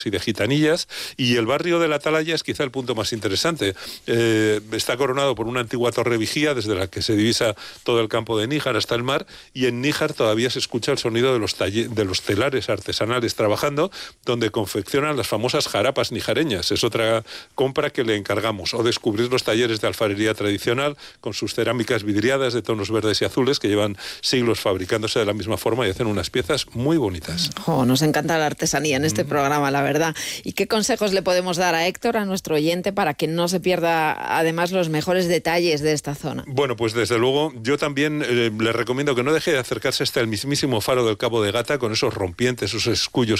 y de gitanillas, y el barrio de la Atalaya es quizá el punto más interesante. Está coronado por una antigua torre vigía desde la que se divisa todo el campo de Níjar hasta el mar, y en Níjar todavía se escucha el sonido de los telares artesanales trabajando, donde confeccionan las famosas jarapas nijareñas. Es otra compra que le encargamos, o descubrir los talleres de alfarería tradicional con sus cerámicas vidriadas de tonos verdes y azules que llevan siglos fabricándose de la misma forma y hacen unas piezas muy bonitas. Nos encanta la artesanía en este programa, la verdad. ¿Y qué consejos le podemos dar a Héctor, a nuestro oyente, para que no se pierda además los mejores detalles de esta zona? Bueno, pues desde luego yo también le recomiendo que no deje de acercarse hasta el mismísimo faro del Cabo de Gata con esos rompientes, esos escullos